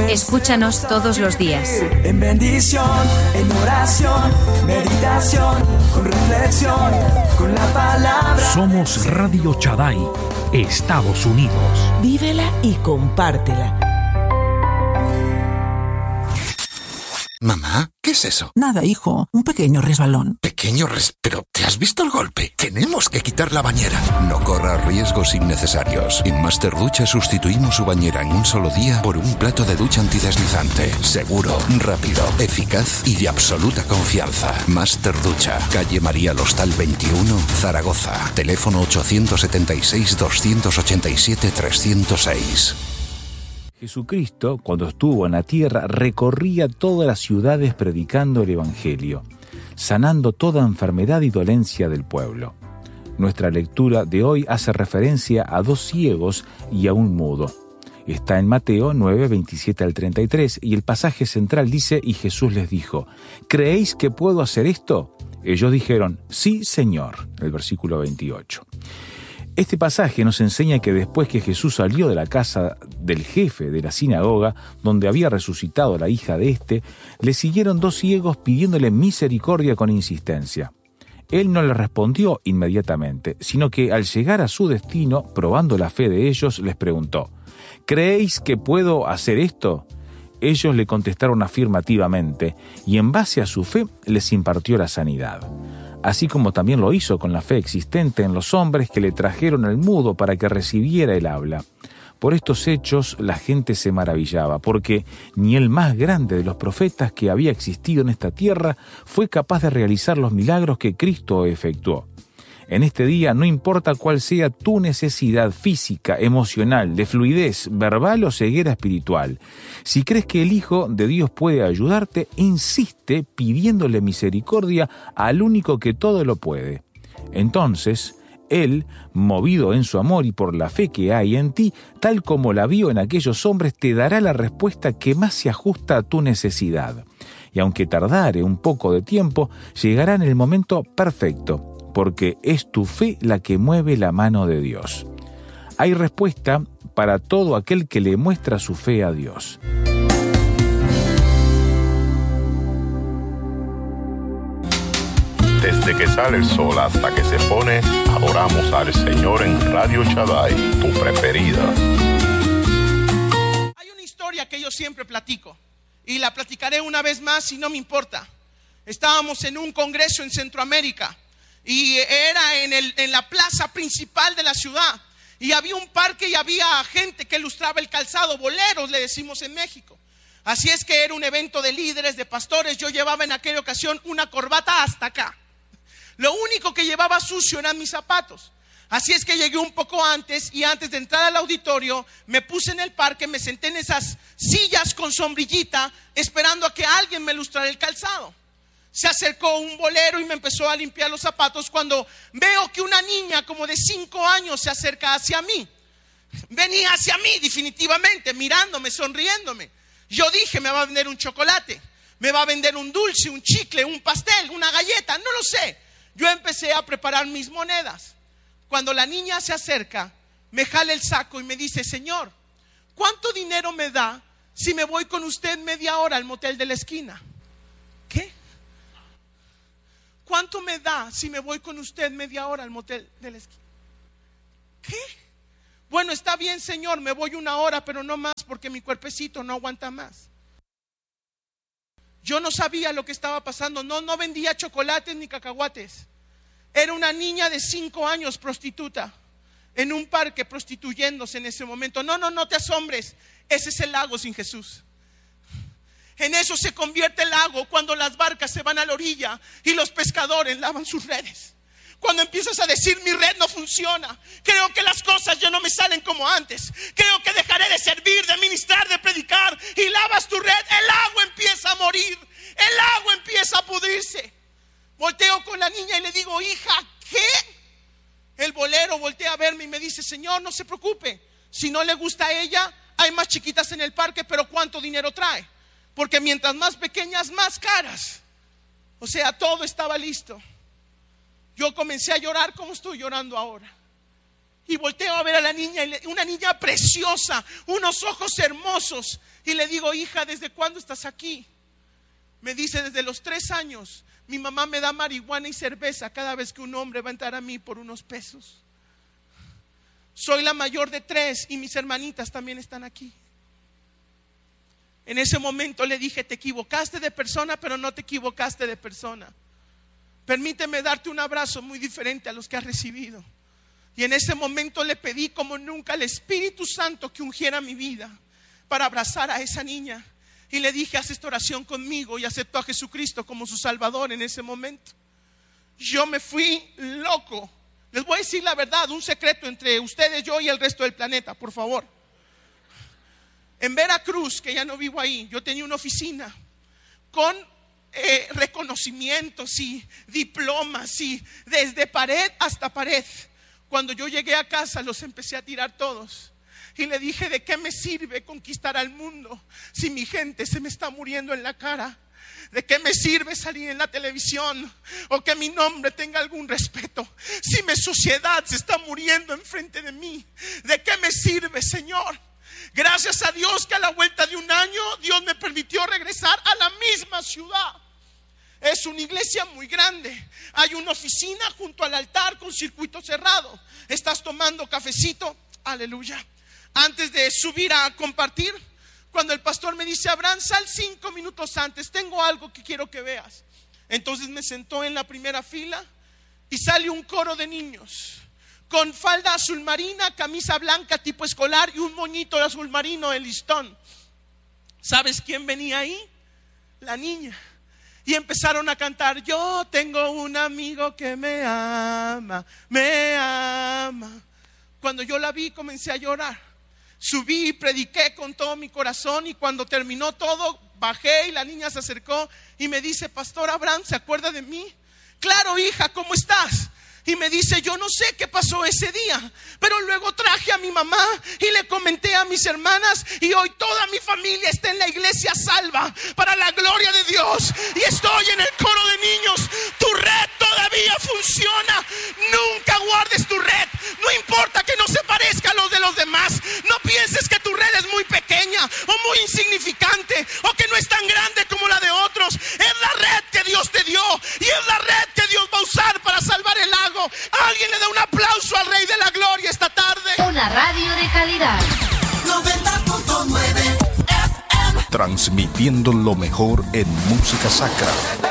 Escúchanos todos los días. En bendición, en oración, meditación, con reflexión, con la palabra. Somos Radio Shaddai, Estados Unidos. Vívela y compártela. Mamá, ¿qué es eso? Nada, hijo, un pequeño resbalón. ¿Pero te has visto el golpe? Tenemos que quitar la bañera. No corra riesgos innecesarios. En Master Ducha sustituimos su bañera en un solo día por un plato de ducha antideslizante. Seguro, rápido, eficaz y de absoluta confianza. Master Ducha, calle María Lostal 21, Zaragoza. Teléfono 876-287-306. Jesucristo, cuando estuvo en la tierra, recorría todas las ciudades predicando el Evangelio, sanando toda enfermedad y dolencia del pueblo. Nuestra lectura de hoy hace referencia a 2 ciegos y a un mudo. Está en Mateo 9, 27 al 33, y el pasaje central dice: y Jesús les dijo, ¿creéis que puedo hacer esto? Ellos dijeron, sí, Señor, el versículo 28. Este pasaje nos enseña que después que Jesús salió de la casa del jefe de la sinagoga, donde había resucitado a la hija de éste, le siguieron 2 ciegos pidiéndole misericordia con insistencia. Él no le respondió inmediatamente, sino que al llegar a su destino, probando la fe de ellos, les preguntó, ¿creéis que puedo hacer esto? Ellos le contestaron afirmativamente, y en base a su fe les impartió la sanidad. Así como también lo hizo con la fe existente en los hombres que le trajeron al mudo para que recibiera el habla. Por estos hechos la gente se maravillaba, porque ni el más grande de los profetas que había existido en esta tierra fue capaz de realizar los milagros que Cristo efectuó. En este día, no importa cuál sea tu necesidad física, emocional, de fluidez, verbal o ceguera espiritual, si crees que el Hijo de Dios puede ayudarte, insiste pidiéndole misericordia al único que todo lo puede. Entonces, Él, movido en su amor y por la fe que hay en ti, tal como la vio en aquellos hombres, te dará la respuesta que más se ajusta a tu necesidad. Y aunque tardare un poco de tiempo, llegará en el momento perfecto, porque es tu fe la que mueve la mano de Dios. Hay respuesta para todo aquel que le muestra su fe a Dios. Desde que sale el sol hasta que se pone, adoramos al Señor en Radio Shaddai, tu preferida. Hay una historia que yo siempre platico, y la platicaré una vez más y no me importa. Estábamos en un congreso en Centroamérica, y era en la plaza principal de la ciudad, y había un parque y había gente que ilustraba el calzado, boleros le decimos en México. Así es que era un evento de líderes, de pastores. Yo llevaba en aquella ocasión una corbata hasta acá. Lo único que llevaba sucio eran mis zapatos. Así es que llegué un poco antes, y antes de entrar al auditorio me puse en el parque, me senté en esas sillas con sombrillita esperando a que alguien me ilustrara el calzado. Se acercó un bolero y me empezó a limpiar los zapatos cuando veo que una niña como de 5 años se acerca hacia mí. Venía hacia mí definitivamente, mirándome, sonriéndome. Yo dije, me va a vender un chocolate, me va a vender un dulce, un chicle, un pastel, una galleta, no lo sé. Yo empecé a preparar mis monedas. Cuando la niña se acerca, me jala el saco y me dice, señor, ¿cuánto dinero me da si me voy con usted media hora al motel de la esquina? ¿Qué? ¿Cuánto me da si me voy con usted media hora al motel de la esquina? ¿Qué? Bueno, está bien, señor, me voy 1 hora, pero no más porque mi cuerpecito no aguanta más. Yo no sabía lo que estaba pasando, no vendía chocolates ni cacahuates. Era una niña de 5 años prostituta, en un parque prostituyéndose en ese momento. No te asombres, ese es el lago sin Jesús. En eso se convierte el lago cuando las barcas se van a la orilla y los pescadores lavan sus redes. Cuando empiezas a decir, mi red no funciona, creo que las cosas ya no me salen como antes, creo que dejaré de servir, de ministrar, de predicar, y lavas tu red, el agua empieza a morir, el agua empieza a pudrirse. Volteo con la niña y le digo, hija, ¿qué? El bolero voltea a verme y me dice, señor, no se preocupe, si no le gusta a ella, hay más chiquitas en el parque, pero ¿cuánto dinero trae? Porque mientras más pequeñas, más caras. O sea, todo estaba listo. Yo comencé a llorar como estoy llorando ahora. Y volteo a ver a la niña, una niña preciosa, unos ojos hermosos. Y le digo, hija, ¿desde cuándo estás aquí? Me dice, desde los 3 años. Mi mamá me da marihuana y cerveza cada vez que un hombre va a entrar a mí por unos pesos. Soy la mayor de 3 y mis hermanitas también están aquí. En ese momento le dije, te equivocaste de persona, pero no te equivocaste de persona. Permíteme darte un abrazo muy diferente a los que has recibido. Y en ese momento le pedí como nunca al Espíritu Santo que ungiera mi vida para abrazar a esa niña. Y le dije, haz esta oración conmigo, y aceptó a Jesucristo como su Salvador en ese momento. Yo me fui loco. Les voy a decir la verdad, un secreto entre ustedes, yo y el resto del planeta, por favor. En Veracruz, que ya no vivo ahí, yo tenía una oficina con reconocimientos y diplomas y desde pared hasta pared. Cuando yo llegué a casa los empecé a tirar todos. Y le dije, ¿de qué me sirve conquistar al mundo si mi gente se me está muriendo en la cara? ¿De qué me sirve salir en la televisión o que mi nombre tenga algún respeto si mi sociedad se está muriendo enfrente de mí? ¿De qué me sirve, Señor? Gracias a Dios que a la vuelta de un año Dios me permitió regresar a la misma ciudad. Es una iglesia muy grande. Hay una oficina junto al altar con circuito cerrado. Estás tomando cafecito, aleluya. Antes de subir a compartir, cuando el pastor me dice, Abraham, sal 5 minutos antes, tengo algo que quiero que veas. Entonces me sentó en la primera fila y sale un coro de niños con falda azul marina, camisa blanca tipo escolar y un moñito de azul marino de listón. ¿Sabes quién venía ahí? La niña. Y empezaron a cantar, yo tengo un amigo que me ama, me ama. Cuando yo la vi comencé a llorar. Subí y prediqué con todo mi corazón, y cuando terminó todo bajé y la niña se acercó y me dice, Pastor Abraham, ¿se acuerda de mí? Claro, hija, ¿cómo estás? Y me dice, yo no sé qué pasó ese día, pero luego traje a mi mamá y le comenté a mis hermanas, y hoy toda mi familia está en la iglesia salva para la gloria de Dios, y estoy en el coro de niños. Tu red todavía funciona. Nunca guardes tu red, no importa que no se parezca a los de los demás. No pienses que tu red es muy pequeña o muy insignificante o que no es tan grande como la de otros. Es la red que Dios te dio y es la red que Dios va a usar para salvar el lago. Alguien le da un aplauso al Rey de la Gloria esta tarde. Una radio de calidad. 90.9 FM. Transmitiendo lo mejor en música sacra.